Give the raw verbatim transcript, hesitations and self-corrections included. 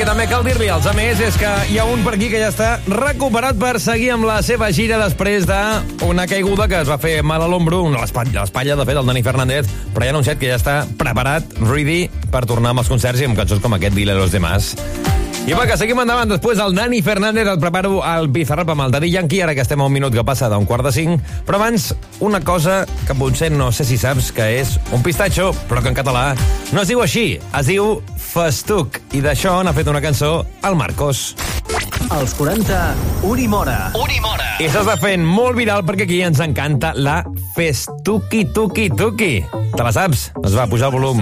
també cal dir-li als amics és que hi ha un per aquí que ja està recuperat per seguir amb la seva gira després d'una caiguda que es va fer mal a l'ombro, a l'espatlla, de fet, el Dani Fernández, però ja ha anunciat que ja està preparat, ready, per tornar amb els concerts i amb cançons com aquest Dile a los demás. I va, que seguim endavant. Després del Dani Fernández el preparo al Bizarrap amb el Daddy Yankee, ara que estem a un minut que passa d'un quart de cinc. Però abans, una cosa que potser no sé si saps que és un pistatxo, però que en català no es diu així, es diu festuc. I d'això n'ha fet una cançó el Marcos. Als quaranta, Unimora. Unimora. I s'està fent molt viral perquè aquí ens encanta la festuki tuki tuki. Te la saps? Doncs va, pujar el volum.